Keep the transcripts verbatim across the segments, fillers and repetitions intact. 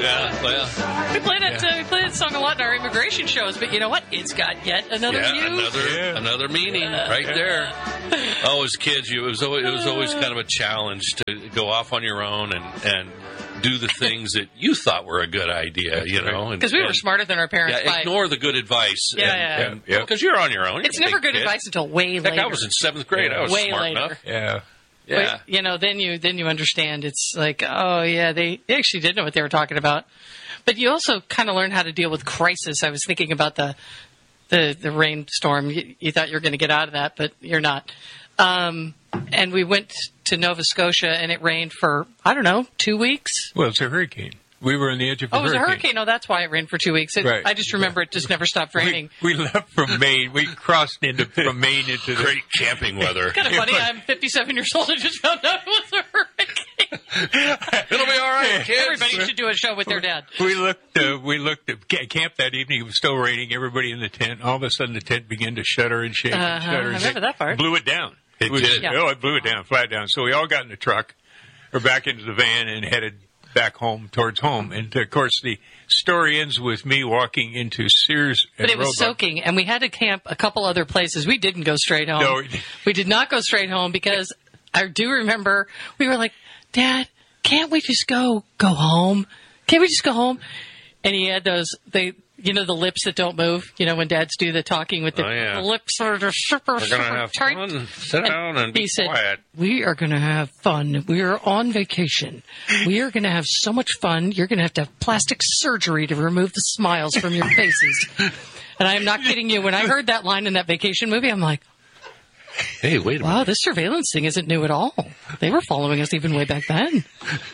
Yeah, well, we play that yeah. uh, we play that song a lot in our immigration shows, but you know what? It's got yet another yeah, view. Another, yeah. another meaning uh, right there. Oh, as kids, you, it was always, it was always kind of a challenge to go off on your own and, and do the things that you thought were a good idea, you know. Because we were smarter than our parents. Yeah, by... ignore the good advice. Yeah, and, yeah. Because yeah. you're on your own. It's never good kid. advice until way Heck, later. I was in seventh grade. Yeah. I was way smart later. enough. Yeah. Yeah. But, you know, then you then you understand. It's like, oh, yeah, they, they actually did know what they were talking about. But you also kind of learn how to deal with crisis. I was thinking about the the, the rainstorm. You, you thought you were going to get out of that, but you're not. Um, and we went to Nova Scotia, and it rained for, I don't know, two weeks? Well, it's a hurricane. We were on the edge of a hurricane. Oh, it was hurricane. a hurricane. Oh, that's why it rained for two weeks. It, right. I just remember it just never stopped raining. We, we left from Maine. We crossed into from Maine into the great camping weather. It's kind of funny. I'm fifty-seven years old and just found out it was a hurricane. It'll be all right, kids. Everybody should do a show with their dad. We looked. Uh, we looked at camp that evening. It was still raining. Everybody in the tent. All of a sudden, the tent began to shudder and shake. Uh-huh. And shudder and I remember shake. that part. Blew it down. It was, did. Yeah. Oh, it blew it down, flat down. So we all got in the truck, or back into the van, and headed back home towards home. And of course, the story ends with me walking into Sears. And but it was Roebuck. soaking, and we had to camp a couple other places. We didn't go straight home. No. We did not go straight home because I do remember we were like, Dad, can't we just go go home? Can't we just go home? And he had those they. You know, the lips that don't move, you know, when dads do the talking with the, oh, yeah. the lips are just super, We're super gonna have tight. fun. Sit down and, and he be said, quiet. We are going to have fun. We are on vacation. We are going to have so much fun. You're going to have to have plastic surgery to remove the smiles from your faces. And I am not kidding you. When I heard that line in that vacation movie, I'm like, hey, wait a wow, minute. this surveillance thing isn't new at all. They were following us even way back then.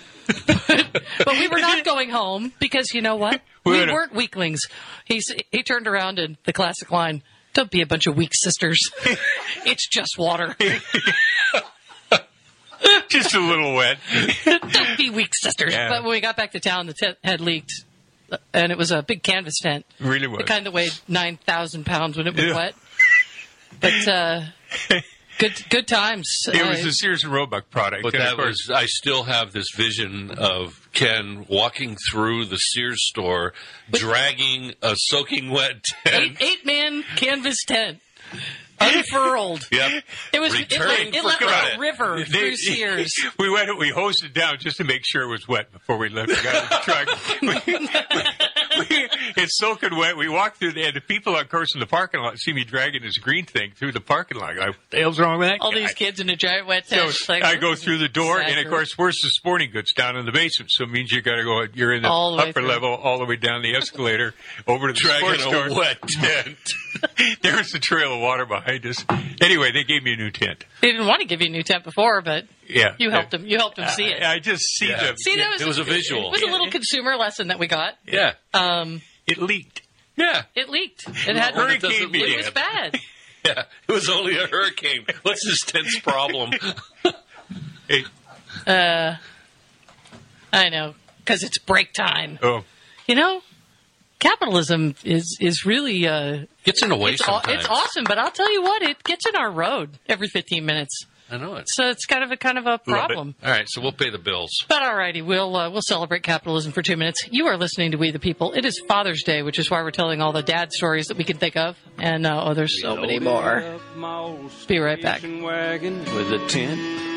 but, but we were not going home because, you know what? We weren't weaklings. He, he turned around and the classic line, don't be a bunch of weak sisters. It's just water. Just a little wet. Don't be weak sisters. Yeah. But when we got back to town, the tent had leaked. And it was a big canvas tent. It really was. The kind that weighed nine thousand pounds when it was yeah. wet. But uh, good good times. It was uh, the Sears and Roebuck product. But and that of course, was, I still have this vision of Ken walking through the Sears store, dragging a soaking wet tent. Eight, eight man canvas tent. Unfurled. Yep. It was it, Returning it left for like a credit. river through Sears. We went. We hosed it down just to make sure it was wet before we left. We got in the truck. we, we, we, it's soaking wet. We walked through there. And the people, of course, in the parking lot see me dragging this green thing through the parking lot. Like, what the hell's wrong with that All guy? these kids in a giant wet So tent. like, I go through the door, and of Exactly. course, where's the sporting goods down in the basement? So it means you got to go. You're in the, All the way upper through. level, all the way down the escalator, over to the sports Dragging store. a wet tent. There's a trail of water behind us. Anyway, they gave me a new tent. They didn't want to give you a new tent before, but Yeah, you helped them. You helped them see it. I, I just see Yeah. them. See, that was It was a visual. It was a little consumer lesson that we got. Yeah. Um, It leaked. Yeah. it leaked. It had Well, it Hurricane doesn't began. It was bad. Yeah. It was only a hurricane. What's this tent's problem? Hey, Uh, I know, because it's break time. oh, You know, capitalism is is really uh, Gets in the way it's, aw- sometimes. it's awesome, but I'll tell you what, it gets in our road every fifteen minutes. I know it. So it's kind of a kind of a problem. All right, so we'll pay the bills. But all righty, we'll uh, we'll celebrate capitalism for two minutes. You are listening to We the People. It is Father's Day, which is why we're telling all the dad stories that we can think of, and uh, oh, there's so many more. Be right back. With a tent